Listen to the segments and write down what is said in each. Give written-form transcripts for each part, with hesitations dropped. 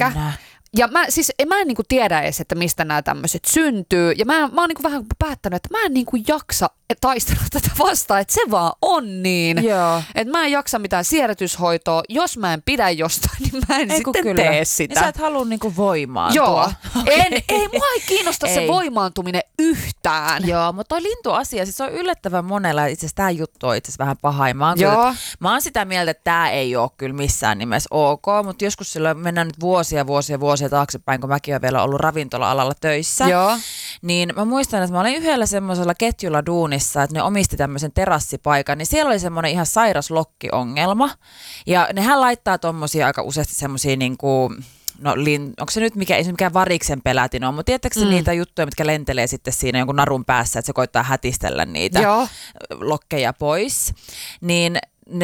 ehkä. Ja mä en niinku tiedä edes, että mistä nämä tämmöiset syntyy. Ja mä oon niinku vähän päättänyt, että mä en niinku jaksa taistella tätä vastaan, että se vaan on niin. Että mä en jaksa mitään siedätyshoitoa. Jos mä en pidä jostain, niin mä en sitten tee sitä. Niin sä et halua niinku voimaantua. Joo. Ei, mua ei kiinnosta se voimaantuminen yhtään. Joo, mutta toi lintuasia, siis se on yllättävän monella. Itse asiassa tää juttu on itse asiassa vähän paha. Mä oon sitä mieltä, että tää ei ole kyllä missään nimessä ok, mutta joskus silloin mennään nyt vuosia taaksepäin, kun mäkin olen vielä ollut ravintola-alalla töissä. Joo. Niin mä muistan, että mä olin yhdellä semmoisella ketjulla duunissa, että ne omisti tämmöisen terassipaikan, niin siellä oli semmoinen ihan sairas lokkiongelma. Ja nehän laittaa tommosia aika useasti semmosia niinku, onko se nyt ei se mikään variksen pelätin on, mutta tiedättekö se niitä juttuja, mitkä lentelee sitten siinä jonkun narun päässä, että se koittaa hätistellä niitä lokkeja pois. Niin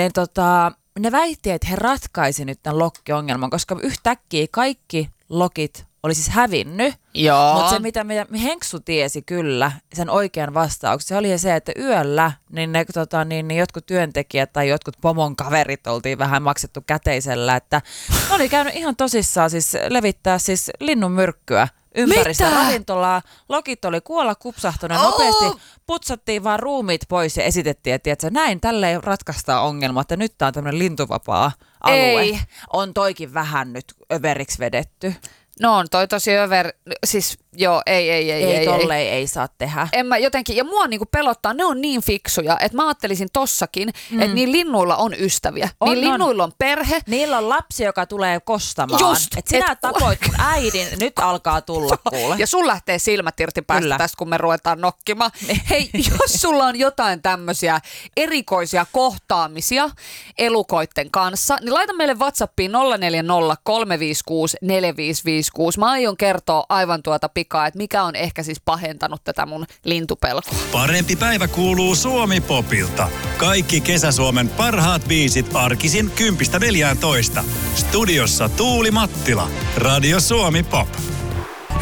ne väitti, että he ratkaisi nyt tämän lokkiongelman, koska yhtäkkiä kaikki lokit oli siis hävinnyt. Mutta se, mitä Henksu tiesi kyllä, sen oikean vastauksen, se oli se, että yöllä niin ne jotkut työntekijät tai jotkut pomon kaverit oltiin vähän maksettu käteisellä, että ne oli käynyt ihan tosissaan siis levittää siis linnunmyrkkyä ympäristä ravintolaa. Lokit oli kuolla kupsahtuneen nopeasti, putsattiin vaan ruumiit pois ja esitettiin, että näin tälleen ratkaistaan ongelma, että nyt tää on tämmöinen lintuvapaa alue. Ei. On toikin vähän nyt överiksi vedetty. No on toi tosi siis joo, ei. Tolleen ei saa tehdä. En mä jotenkin, ja mua niinku pelottaa, ne on niin fiksuja, että mä ajattelisin tossakin, että niin linnuilla on ystäviä. Linnuilla on perhe. Niillä on lapsi, joka tulee kostamaan. Just. Että sinä tapoit mun äidin, nyt alkaa tulla kuule. Ja sun lähtee silmät irti päästä tästä, kun me ruvetaan nokkimaan. Hei, jos sulla on jotain tämmöisiä erikoisia kohtaamisia elukoitten kanssa, niin laita meille WhatsAppiin 040 356 4556. Mä aion kertoa aivan pikaa, että mikä on ehkä siis pahentanut tätä mun lintupelkoa. Parempi päivä kuuluu Suomi-popilta. Kaikki Kesä-Suomen parhaat biisit arkisin 10-14. Studiossa Tuuli Mattila. Radio Suomi Pop.